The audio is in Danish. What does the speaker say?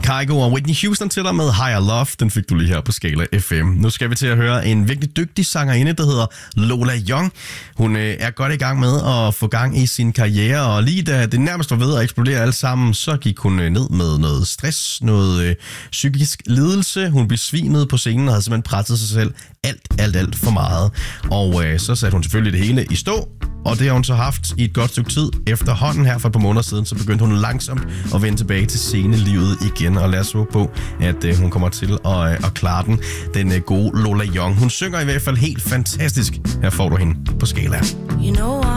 Kygo og Whitney Houston til dig med Higher Love. Den fik du lige her på Skala FM. Nu skal vi til at høre en virkelig dygtig sangerinde, der hedder Lola Young. Hun er godt i gang med at få gang i sin karriere, og lige da det nærmest var ved at eksplodere alt sammen, så gik hun ned med noget stress, noget psykisk lidelse. Hun besvimede på scenen og havde simpelthen presset sig selv alt for meget. Og så satte hun selvfølgelig det hele i stå, og det har hun så haft i et godt stykke tid. Efterhånden her for et par måneder siden, så begyndte hun langsomt at vende tilbage til scenelivet igen. Og lad os håbe på, at hun kommer til at klare den gode Lola Young. Hun synger i hvert fald helt fantastisk. Her får du hende på Skala.